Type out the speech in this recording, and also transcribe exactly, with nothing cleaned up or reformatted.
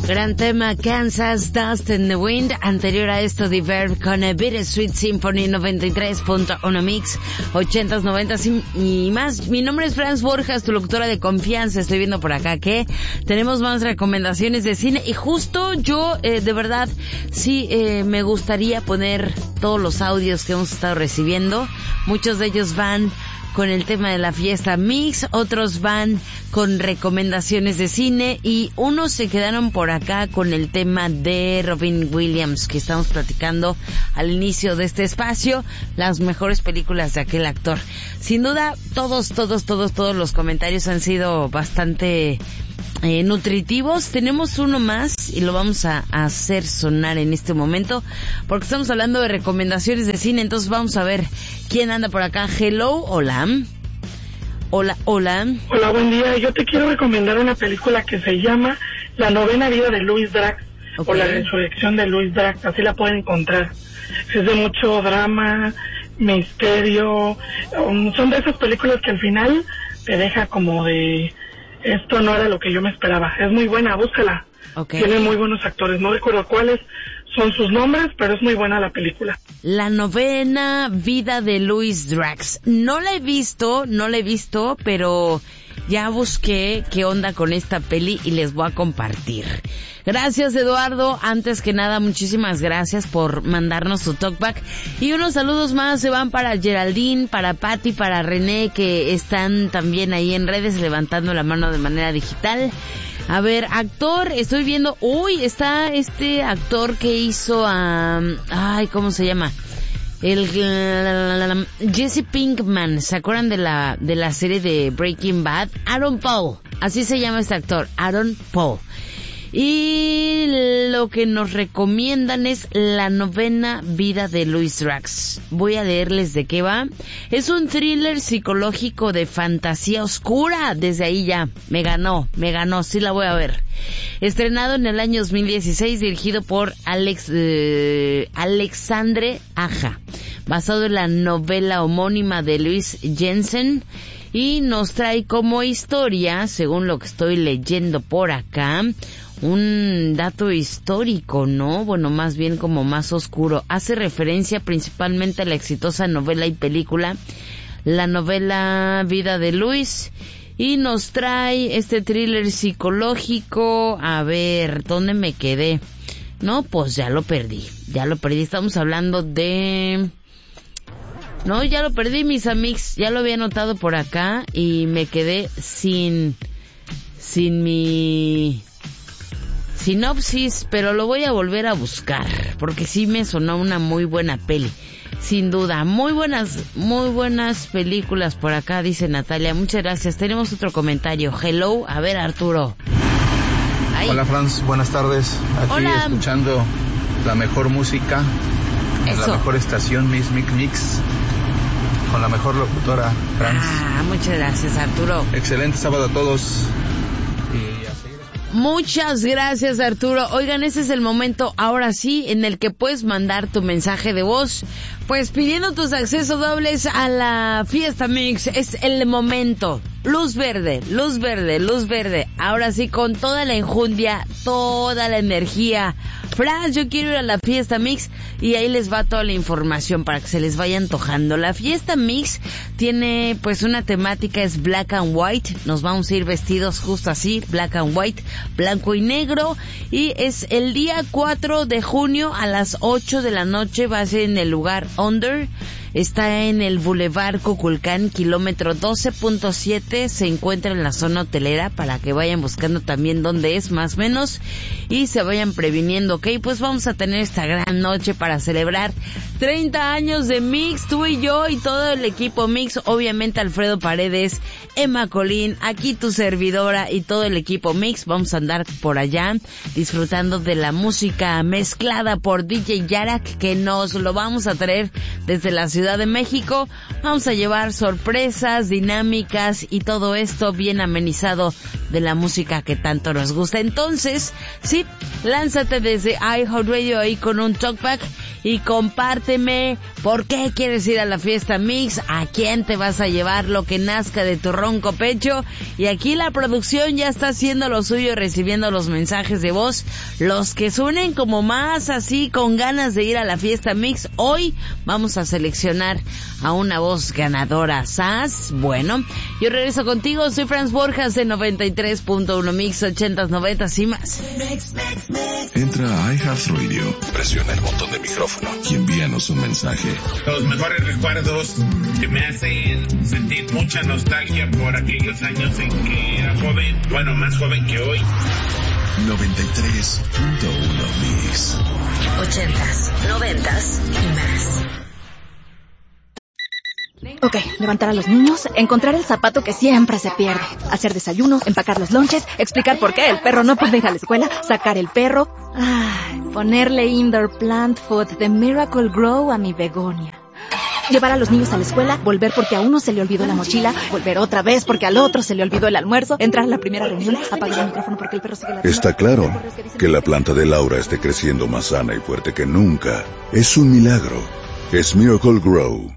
Gran tema, Kansas, Dust in the Wind. Anterior a esto, The Verb con a Bittersweet Symphony noventa y tres punto uno Mix, ochentas, noventas y, y más. Mi nombre es Franz Borjas, tu locutora de confianza. Estoy viendo por acá que tenemos más recomendaciones de cine. Y justo yo, eh, de verdad, sí eh, me gustaría poner todos los audios que hemos estado recibiendo. Muchos de ellos van con el tema de la fiesta Mix, otros van con recomendaciones de cine y unos se quedaron por acá con el tema de Robin Williams que estamos platicando al inicio de este espacio, las mejores películas de aquel actor. Sin duda, todos, todos, todos, todos los comentarios han sido bastante eh, nutritivos. Tenemos uno más y lo vamos a, a hacer sonar en este momento porque estamos hablando de recomendaciones de cine, entonces vamos a ver quién anda por acá. Hello, hola. Hola, hola. Hola, buen día. Yo te quiero recomendar una película que se llama La novena vida de Louis Drax, okay, o La resurrección de Louis Drax, así la pueden encontrar. Es de mucho drama, misterio, um, son de esas películas que al final te deja como de, esto no era lo que yo me esperaba. Es muy buena, búscala. Okay. Tiene muy buenos actores, no recuerdo cuáles son sus nombres, pero es muy buena la película. La novena vida de Louis Drax. No la he visto, no la he visto, pero ya busqué qué onda con esta peli y les voy a compartir. Gracias, Eduardo. Antes que nada, muchísimas gracias por mandarnos su talkback. Y unos saludos más se van para Geraldine, para Patty, para René, que están también ahí en redes levantando la mano de manera digital. A ver, actor, estoy viendo, uy, está este actor que hizo a, um, ay, ¿cómo se llama? El, uh, Jesse Pinkman, ¿se acuerdan de la, de la serie de Breaking Bad? Aaron Paul, así se llama este actor, Aaron Paul. Y lo que nos recomiendan es La novena vida de Louis Drax. Voy a leerles de qué va. Es un thriller psicológico de fantasía oscura. Desde ahí ya me ganó, me ganó, sí la voy a ver. Estrenado en el año dos mil dieciséis, dirigido por Alex eh, Alexandre Aja, basado en la novela homónima de Louis Jensen. Y nos trae como historia, según lo que estoy leyendo por acá, un dato histórico, ¿no? Bueno, más bien como más oscuro. Hace referencia principalmente a la exitosa novela y película, la novela Vida de Luis, y nos trae este thriller psicológico. A ver, ¿dónde me quedé? No, pues ya lo perdí, ya lo perdí. Estamos hablando de... No, ya lo perdí, mis amigos, ya lo había anotado por acá y me quedé sin, sin mi sinopsis, pero lo voy a volver a buscar, porque sí me sonó una muy buena peli, sin duda. Muy buenas, muy buenas películas por acá, dice Natalia, muchas gracias. Tenemos otro comentario. Hello, a ver, Arturo. Ay. Hola, Franz, buenas tardes. Aquí Hola. Escuchando la mejor música, en la mejor estación, Mix Mix Mix, con la mejor locutora, Franz. Ah, muchas gracias, Arturo. Excelente sábado a todos. Muchas gracias, Arturo. Oigan, ese es el momento, ahora sí, en el que puedes mandar tu mensaje de voz, pues pidiendo tus accesos dobles a la fiesta Mix. Es el momento. Luz verde, luz verde, luz verde. Ahora sí, con toda la enjundia, toda la energía. Franz, yo quiero ir a la fiesta Mix, y ahí les va toda la información para que se les vaya antojando. La fiesta Mix tiene pues una temática, es black and white. Nos vamos a ir vestidos justo así, black and white, blanco y negro, y es el día cuatro de junio a las ocho de la noche. Va a ser en el lugar Under. Está en el Boulevard Cuculcán, kilómetro doce punto siete. Se encuentra en la zona hotelera para que vayan buscando también dónde es, más o menos, y se vayan previniendo, ¿ok? Pues vamos a tener esta gran noche para celebrar treinta años de Mix, tú y yo y todo el equipo Mix. Obviamente Alfredo Paredes, Emma Colín, aquí tu servidora y todo el equipo Mix. Vamos a andar por allá disfrutando de la música mezclada por D J Yarak, que nos lo vamos a traer desde la ciudad de México. Vamos a llevar sorpresas, dinámicas y todo esto bien amenizado de la música que tanto nos gusta. Entonces, sí, lánzate desde iHeartRadio ahí con un talkback y compárteme por qué quieres ir a la fiesta Mix, a quién te vas a llevar, lo que nazca de tu ronco pecho. Y aquí la producción ya está haciendo lo suyo, recibiendo los mensajes de voz, los que suenen como más así con ganas de ir a la fiesta Mix. Hoy vamos a seleccionar a una voz ganadora. ¿Sas? Bueno, yo regreso contigo, soy Franz Borjas de noventa y tres punto uno Mix, ochentas, noventas y más. Entra a iHeartRadio, presiona el botón de micrófono y envíanos un mensaje. Los mejores recuerdos que me hacen sentir mucha nostalgia por aquellos años en que era joven, bueno, más joven que hoy. noventa y tres punto uno Mix. Ochentas, noventas y más. Ok, levantar a los niños, encontrar el zapato que siempre se pierde, hacer desayuno, empacar los lonches, explicar por qué el perro no puede ir a la escuela, sacar el perro, ay, ponerle indoor plant food de Miracle Grow a mi begonia. Llevar a los niños a la escuela, volver porque a uno se le olvidó la mochila, volver otra vez porque al otro se le olvidó el almuerzo, entrar a la primera reunión, apagar el micrófono porque el perro sigue la... Está claro que la planta de Laura esté creciendo más sana y fuerte que nunca. Es un milagro. Es Miracle Grow.